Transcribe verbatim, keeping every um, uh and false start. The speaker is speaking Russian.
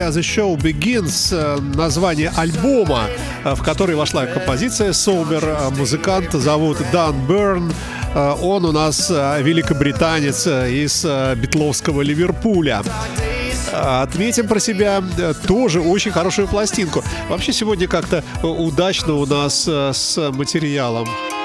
The Show Begins, название альбома, в который вошла композиция Sober. Музыканта зовут Дан Берн. Он у нас великобританец из битловского Ливерпуля. Отметим про себя тоже очень хорошую пластинку. Вообще сегодня как-то удачно у нас с материалом.